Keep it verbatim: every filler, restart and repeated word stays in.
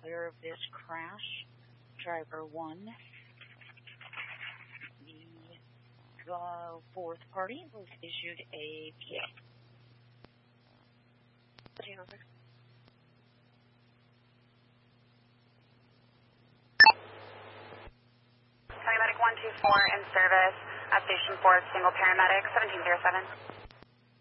clear of this crash. Driver one, the uh, fourth party was issued a P A. Over. Paramedic one two four in service at Station four, single paramedic, seventeen oh seven.